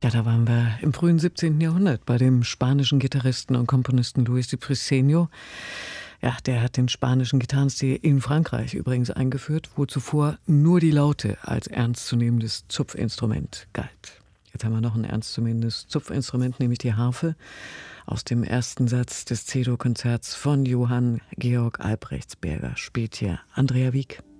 Ja, da waren wir im frühen 17. Jahrhundert bei dem spanischen Gitarristen und Komponisten Luis de Briceño. Ja, der hat den spanischen Gitarrenstil in Frankreich übrigens eingeführt, wo zuvor nur die Laute als ernstzunehmendes Zupfinstrument galt. Jetzt haben wir noch ein ernstzunehmendes Zupfinstrument, nämlich die Harfe, aus dem ersten Satz des C-Dur-Konzerts von Johann Georg Albrechtsberger spielt hier Andrea Wieck.